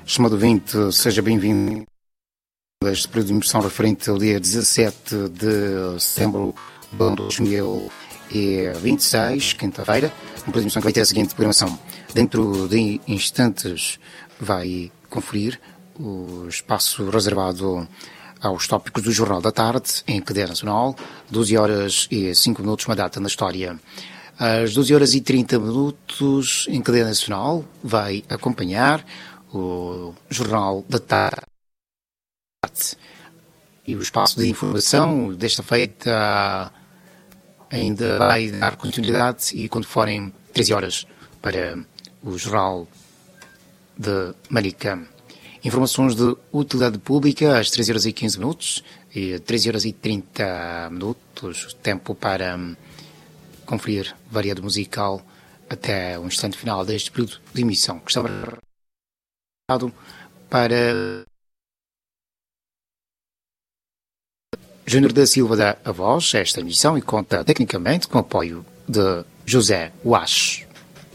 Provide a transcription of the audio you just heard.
Estimado ouvinte, seja bem-vindo a este período de emissão referente ao dia 17 de setembro de 2026, quinta-feira, uma período de emissão que vai ter a seguinte programação. Dentro de instantes vai conferir o espaço reservado aos tópicos do Jornal da Tarde, em cadeia nacional, 12 horas e 5 minutos, uma data na história. Às 12 horas e 30 minutos, em cadeia nacional, vai acompanhar o Jornal da Tarde. E o espaço de informação desta feita ainda vai dar continuidade e quando forem 13 horas para o Jornal de Manica. Informações de utilidade pública às 13 horas e 15 minutos e 13 horas e 30 minutos, tempo para conferir variado musical até o instante final deste período de emissão, que estava para Júnior da Silva da voz esta emissão e conta tecnicamente com o apoio de José Wash.